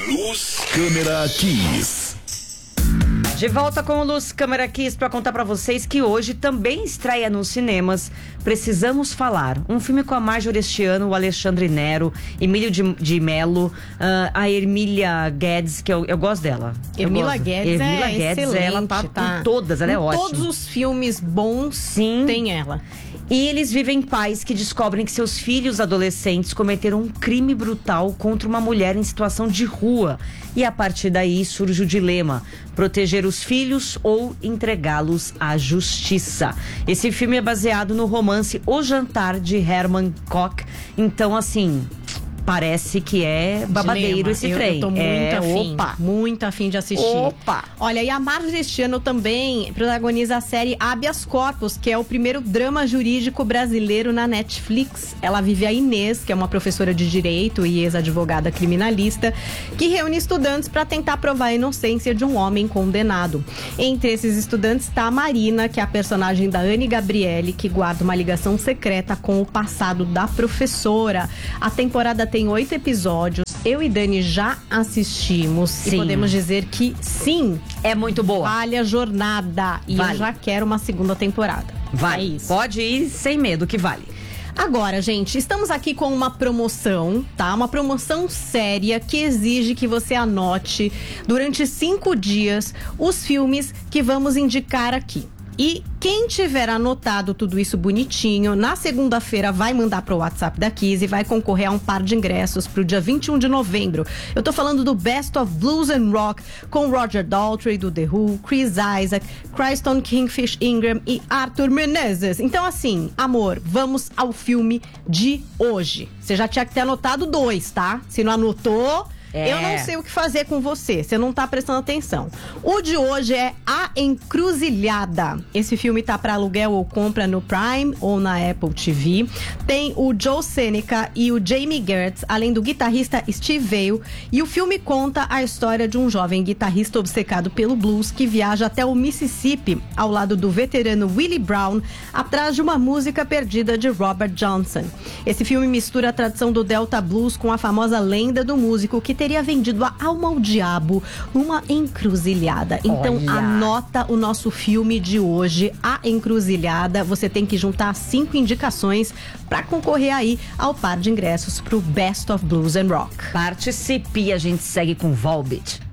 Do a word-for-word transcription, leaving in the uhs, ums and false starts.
Luz, Câmera Kiss. De volta com o Luz Câmera Kiss para contar para vocês que hoje também estreia nos cinemas Precisamos Falar, um filme com a Marjorie este ano, o Alexandre Nero, Emílio de, de Mello, uh, a Ermília Guedes, que eu, eu gosto dela. Ermília Guedes Ermília é Guedes, excelente, ela tá, tá em todas, ela é em ótima. Todos os filmes bons, sim, tem ela. E eles vivem pais que descobrem que seus filhos adolescentes cometeram um crime brutal contra uma mulher em situação de rua. E a partir daí surge o dilema: proteger os filhos ou entregá-los à justiça. Esse filme é baseado no romance O Jantar, de Herman Koch. Então, assim, parece que é babadeiro Dilema. esse eu, trem. Eu tô muito é, afim, opa. muito afim de assistir. Opa! Olha, e a Marjorie este ano também protagoniza a série Habeas Corpus, que é o primeiro drama jurídico brasileiro na Netflix. Ela vive a Inês, que é uma professora de direito e ex-advogada criminalista, que reúne estudantes para tentar provar a inocência de um homem condenado. Entre esses estudantes está a Marina, que é a personagem da Anne Gabriele, que guarda uma ligação secreta com o passado da professora. A temporada tem oito episódios. Eu e Dani já assistimos. Sim. E podemos dizer que sim, é muito boa. Vale a jornada. E vale. Eu já quero uma segunda temporada. Vale. É isso. Pode ir sem medo que vale. Agora, gente, estamos aqui com uma promoção, tá? Uma promoção séria que exige que você anote durante cinco dias os filmes que vamos indicar aqui. E quem tiver anotado tudo isso bonitinho, na segunda-feira vai mandar pro WhatsApp da Kiss e vai concorrer a um par de ingressos pro dia vinte e um de novembro. Eu tô falando do Best of Blues and Rock com Roger Daltrey, do The Who, Chris Isaac, Cranston Kingfish Ingram e Arthur Menezes. Então, assim, amor, vamos ao filme de hoje. Você já tinha que ter anotado dois, tá? Se não anotou... É. Eu não sei o que fazer com você, você não tá prestando atenção. O de hoje é A Encruzilhada. Esse filme tá pra aluguel ou compra no Prime ou na Apple T V. Tem o Joe Seneca e o Jamie Gertz, além do guitarrista Steve Vai. E o filme conta a história de um jovem guitarrista obcecado pelo blues que viaja até o Mississippi ao lado do veterano Willie Brown, atrás de uma música perdida de Robert Johnson. Esse filme mistura a tradição do Delta Blues com a famosa lenda do músico que teria vendido a alma ao diabo numa encruzilhada. Então, olha, anota o nosso filme de hoje, A Encruzilhada. Você tem que juntar cinco indicações para concorrer aí ao par de ingressos pro Best of Blues and Rock. Participe, a gente segue com Volbeat.